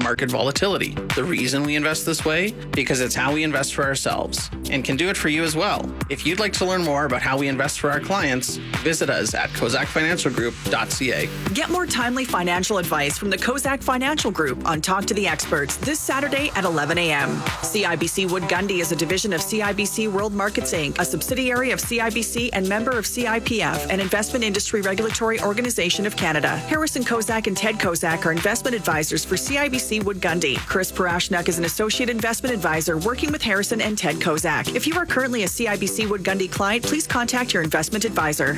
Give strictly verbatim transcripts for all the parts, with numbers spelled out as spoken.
market volatility. The reason we invest this way? Because it's how we invest for ourselves and can do it for you as well. If you'd like to learn more about how we invest for our clients, visit us at kozak financial group dot c a. Get more timely financial advice from the Kozak Financial Group on Talk to the Experts this Saturday at eleven a.m. C I B C Wood Gundy is a division of C I B C World Markets Incorporated, a subsidiary of C I B C and member of C I P F, an investment industry regulatory organization of Canada. Harrison Kozak and Ted Kozak are investment advisors for C I B C Wood Gundy. Chris Parashnuk is an associate investment advisor working with Harrison and Ted Kozak. If you are currently a C I B C Wood Gundy client, please contact your investment advisor.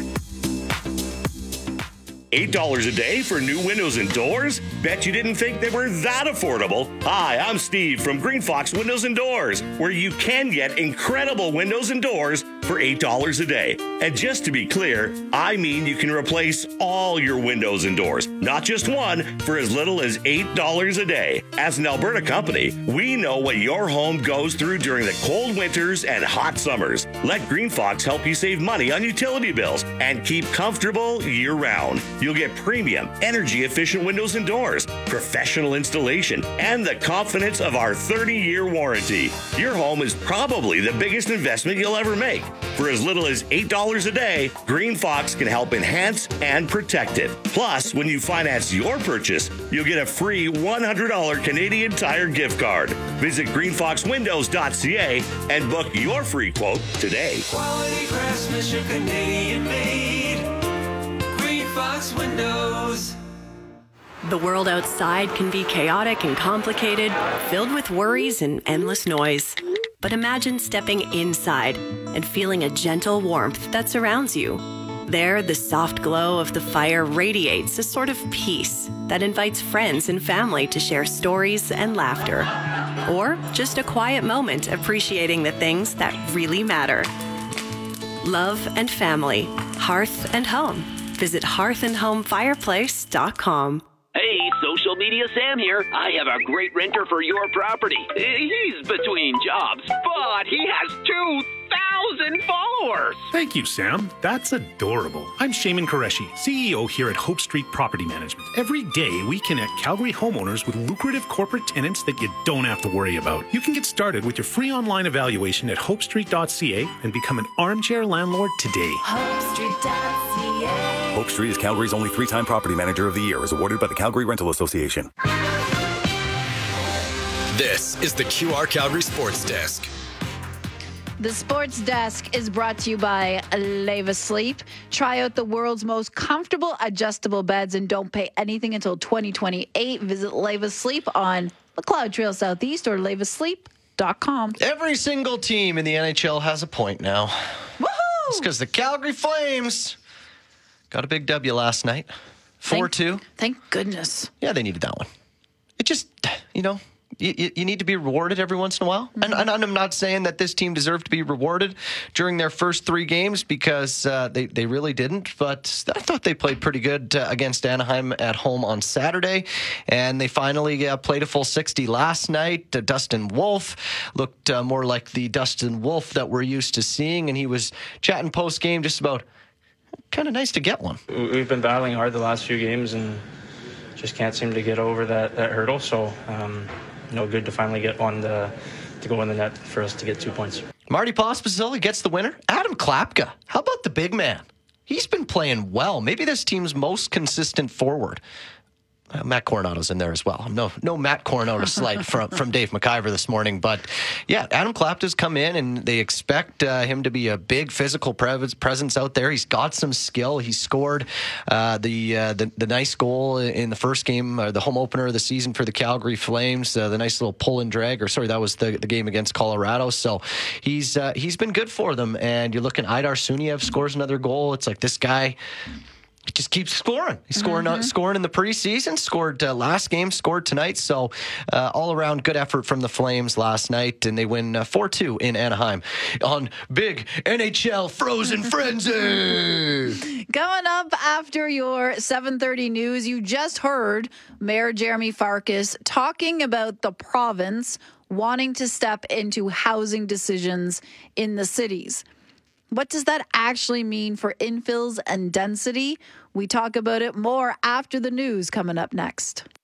eight dollars a day for new windows and doors? Bet you didn't think they were that affordable. Hi, I'm Steve from Green Fox Windows and Doors, where you can get incredible windows and doors for eight dollars a day. And just to be clear, I mean you can replace all your windows and doors, not just one, for as little as eight dollars a day. As an Alberta company, we know what your home goes through during the cold winters and hot summers. Let Green Fox help you save money on utility bills and keep comfortable year-round. You'll get premium, energy-efficient windows and doors, professional installation, and the confidence of our thirty-year warranty. Your home is probably the biggest investment you'll ever make. For as little as eight dollars a day, Green Fox can help enhance and protect it. Plus, when you finance your purchase, you'll get a free one hundred dollars Canadian Tire gift card. Visit green fox windows dot c a and book your free quote today. Quality craftsmanship, Canadian made. Green Fox Windows. The world outside can be chaotic and complicated, filled with worries and endless noise. But imagine stepping inside and feeling a gentle warmth that surrounds you. There, the soft glow of the fire radiates a sort of peace that invites friends and family to share stories and laughter. Or just a quiet moment appreciating the things that really matter. Love and family, hearth and home. Visit hearth and home fireplace dot com. Hey, social media Sam here. I have a great renter for your property. He's between jobs, but he has two thousand followers. Thank you, Sam. That's adorable. I'm Shaman Qureshi, C E O here at Hope Street Property Management. Every day, we connect Calgary homeowners with lucrative corporate tenants that you don't have to worry about. You can get started with your free online evaluation at hope street dot c a and become an armchair landlord today. hope street dot c a. Hope Street is Calgary's only three-time Property Manager of the Year, as awarded by the Calgary Rental Association. This is the Q R Calgary Sports Desk. The Sports Desk is brought to you by Leva Sleep. Try out the world's most comfortable adjustable beds and don't pay anything until twenty twenty-eight. Visit Leva Sleep on McLeod Trail Southeast or leva sleep dot com. Every single team in the N H L has a point now. Woohoo! It's because the Calgary Flames got a big W last night. four two. Thank, thank goodness. Yeah, they needed that one. It just, you know, you, you need to be rewarded every once in a while. Mm-hmm. And, and I'm not saying that this team deserved to be rewarded during their first three games because uh, they, they really didn't. But I thought they played pretty good uh, against Anaheim at home on Saturday. And they finally uh, played a full sixty last night. Uh, Dustin Wolf looked uh, more like the Dustin Wolf that we're used to seeing. And he was chatting post-game just about kind of nice to get one. We've been battling hard the last few games and just can't seem to get over that, that hurdle. So, um, you know, good to finally get one to, to go in the net for us to get two points. Marty Pospisil gets the winner. Adam Klapka. How about the big man? He's been playing well. Maybe this team's most consistent forward. Uh, Matt Coronado's in there as well. No, no Matt Coronado slight from from Dave McIver this morning, but yeah, Adam Klapka's come in and they expect uh, him to be a big physical pre- presence out there. He's got some skill. He scored uh, the, uh, the the nice goal in the first game, uh, the home opener of the season for the Calgary Flames. Uh, the nice little pull and drag, or sorry, that was the, the game against Colorado. So he's uh, he's been good for them. And you're looking, Idar Suniev scores another goal. It's like this guy. He just keeps scoring. He's scoring, mm-hmm. uh, scoring in the preseason, scored uh, last game, scored tonight. So uh, all around good effort from the Flames last night, and they win uh, four two in Anaheim on big N H L Frozen Frenzy. Coming up after your seven thirty news, you just heard Mayor Jeremy Farkas talking about the province wanting to step into housing decisions in the cities. What does that actually mean for infills and density? We talk about it more after the news coming up next.